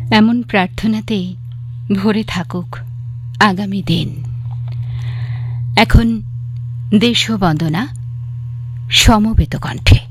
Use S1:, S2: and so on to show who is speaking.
S1: এমন প্রার্থনাতেই ভরে থাকুক আগামী দিন। এখন দেশবন্দনা সমবেত কণ্ঠে।